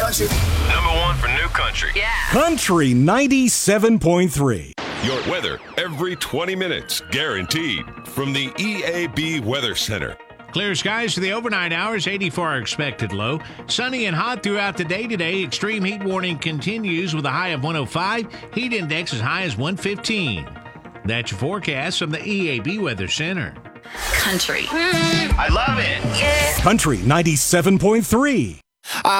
country. Number one for new country. Yeah. Country 97.3. Your weather every 20 minutes, guaranteed. From the EAB Weather Center. Clear skies for the overnight hours, 84 our expected low. Sunny and hot throughout the day today. Extreme heat warning continues with a high of 105. Heat index as high as 115. That's your forecast from the EAB Weather Center. Country. I love it. Yeah. Country 97.3.